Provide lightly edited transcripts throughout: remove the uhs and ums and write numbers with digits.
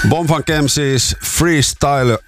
Bonfan Kem siis Freestyle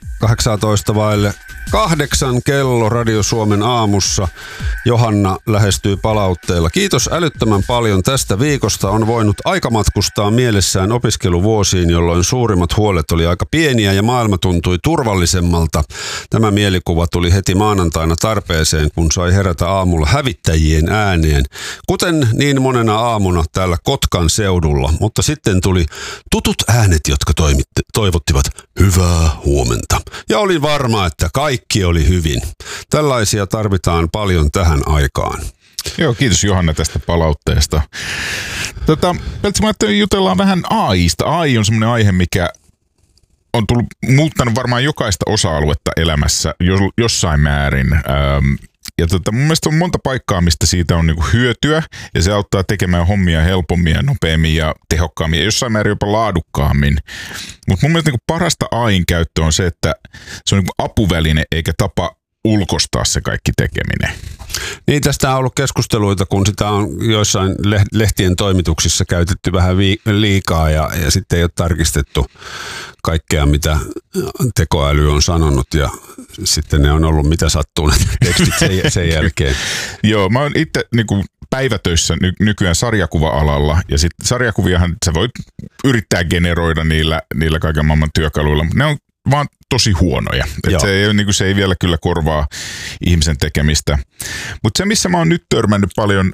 8 kello Radio Suomen aamussa. Johanna lähestyy palautteella. Kiitos älyttömän paljon tästä viikosta. On voinut aikamatkustaa mielessään opiskeluvuosiin, jolloin suurimmat huolet oli aika pieniä ja maailma tuntui turvallisemmalta. Tämä mielikuva tuli heti maanantaina tarpeeseen, kun sai herätä aamulla hävittäjien ääneen. Kuten niin monena aamuna täällä Kotkan seudulla. Mutta sitten tuli tutut äänet, jotka toivottivat hyvää huomenta. Ja olin varma, että kaikki oli hyvin. Tällaisia tarvitaan paljon tähän aikaan. Joo, kiitos Johanna tästä palautteesta. Peltsi, mä ajattelin, jutellaan vähän AIsta. AI on semmoinen aihe, mikä on muuttanut varmaan jokaista osa-aluetta elämässä jossain määrin. Ja mun mielestä on monta paikkaa, mistä siitä on niinku hyötyä, ja se auttaa tekemään hommia helpommin ja nopeammin ja tehokkaammin ja jossain määrin jopa laadukkaammin. Mutta mun mielestä niinku parasta AIn käyttö on se, että se on niinku apuväline eikä tapa ulkostaa se kaikki tekeminen. Niin, tästä on ollut keskusteluita, kun sitä on joissain lehtien toimituksissa käytetty vähän liikaa ja sitten ei ole tarkistettu kaikkea, mitä tekoäly on sanonut, ja sitten ne on ollut mitä sattuu ne tekstit sen jälkeen. Joo, mä oon itse niinku päivätöissä nykyään sarjakuva-alalla, ja sitten sarjakuviahan sä voit yrittää generoida niillä kaiken maailman työkaluilla, mutta ne on vaan tosi huonoja. Se ei vielä kyllä korvaa ihmisen tekemistä. Mutta se, missä mä oon nyt törmännyt paljon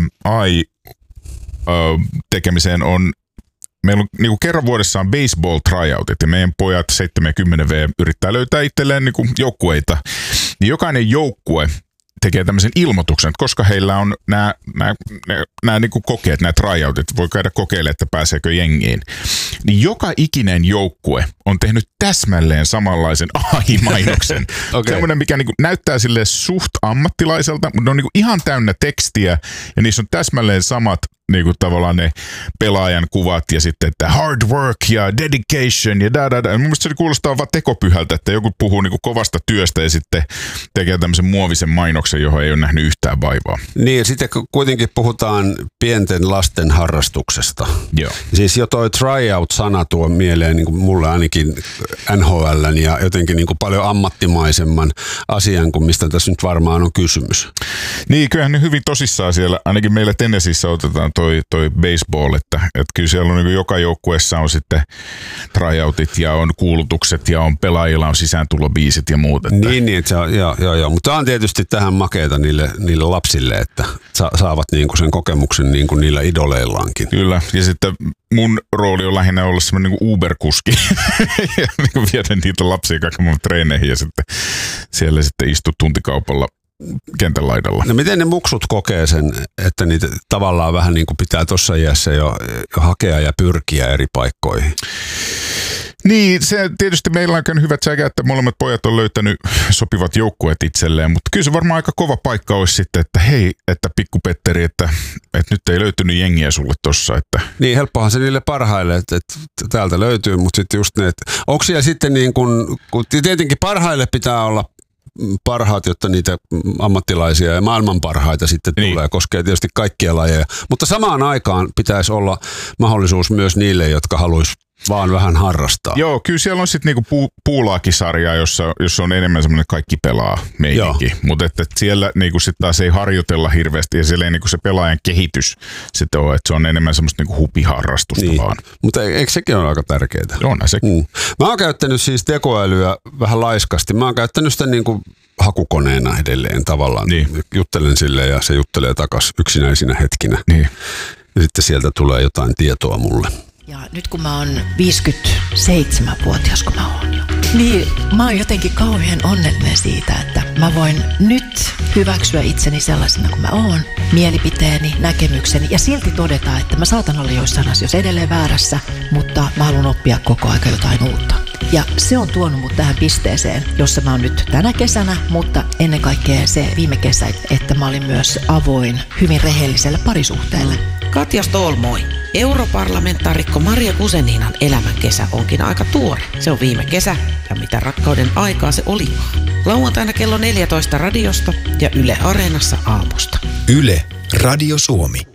AI-tekemiseen on, meillä on niinku kerran vuodessa on baseball tryoutit, ja meidän pojat 7-10V yrittää löytää itselleen niinku joukkueita. Niin jokainen joukkue tekee tämmöisen ilmoituksen, että koska heillä on nämä niinku kokeet, nämä tryoutit, voi käydä kokeilemaan, että pääseekö jengiin. Niin joka ikinen joukkue on tehnyt täsmälleen samanlaisen AI-mainoksen. Okay. Semmoinen, mikä niinku näyttää sille suht ammattilaiselta, mutta ne on niinku ihan täynnä tekstiä, ja niissä on täsmälleen samat niinku tavallaan ne pelaajan kuvat ja sitten, että hard work ja dedication ja Mun mielestä se kuulostaa vaan tekopyhältä, että joku puhuu niinku kovasta työstä ja sitten tekee tämmöisen muovisen mainoksen, johon ei ole nähnyt yhtään vaivaa. Niin, ja sitten kuitenkin puhutaan pienten lasten harrastuksesta. Joo. Siis jo toi tryout-sana tuo mieleen niin kuin mulle ainakin NHL:n ja jotenkin niin kuin paljon ammattimaisemman asian kuin mistä tässä nyt varmaan on kysymys. Niin, kyllähän ne hyvin tosissaan siellä, ainakin meillä Tennesseeissä otetaan toi baseball, että kyllä siellä on niin joka joukkueessa on sitten tryoutit ja on kuulutukset ja on pelaajilla on sisääntulobiisit ja muut. Että. Niin, että se on, joo. Mutta tämä on tietysti tähän makeeta niille lapsille, että saavat niinku sen kokemuksen niinku niillä idoleillaankin. Kyllä, ja sitten mun rooli on lähinnä olla semmoinen niinku Uber-kuski ja niinku viedä niitä lapsia kaiken treeneihin ja sitten siellä sitten istu tuntikaupalla kentän laidalla. No miten ne muksut kokee sen, että niitä tavallaan vähän niin kuin pitää tuossa iässä jo hakea ja pyrkiä eri paikkoihin? Niin, se tietysti meillä on käynyt hyvät säkä, että molemmat pojat on löytänyt sopivat joukkueet itselleen, mutta kyllä se varmaan aika kova paikka olisi sitten, että hei, että pikku Petteri, että nyt ei löytynyt jengiä sulle tossa. Että. Niin, helppohan se niille parhaille, että täältä löytyy, mutta sitten just ne, että onko siellä sitten niin kuin, kun tietenkin parhaille pitää olla parhaat, jotta niitä ammattilaisia ja maailman parhaita sitten tulee, koskee tietysti kaikkia lajeja. Mutta samaan aikaan pitäisi olla mahdollisuus myös niille, jotka haluaisi vaan vähän harrastaa. Joo, kyllä siellä on sitten niinku puulaakisarjaa, jossa on enemmän semmoinen kaikki pelaa meininki. Mutta että siellä niinku sit taas ei harjoitella hirveästi ja siellä ei niinku se pelaajan kehitys sitten ole, että se on enemmän semmoista niinku hupiharrastusta niin. Vaan. Mutta eikö sekin ole aika tärkeää? On sekin. Mä oon käyttänyt siis tekoälyä vähän laiskasti. Mä oon käyttänyt sitä niinku hakukoneena edelleen tavallaan. Niin. Juttelen silleen ja se juttelee takas yksinäisinä hetkinä. Niin. Ja sitten sieltä tulee jotain tietoa mulle. Ja nyt kun mä oon 57-vuotias, kun mä oon jo, niin mä oon jotenkin kauhean onnellinen siitä, että mä voin nyt hyväksyä itseni sellaisena kuin mä oon, mielipiteeni, näkemykseni ja silti todeta, että mä saatan olla joissain asioissa edelleen väärässä, mutta mä haluan oppia koko aika jotain uutta. Ja se on tuonut mut tähän pisteeseen, jossa mä oon nyt tänä kesänä, mutta ennen kaikkea se viime kesä, että mä olin myös avoin hyvin rehelliselle parisuhteelle. Katja Stoll, moi. Europarlamentaarikko Maria Guzeninan elämän kesä onkin aika tuore. Se on viime kesä ja mitä rakkauden aikaa se oli. Lauantaina kello 14 radiosta ja Yle Areenassa aamusta. Yle, Radio Suomi.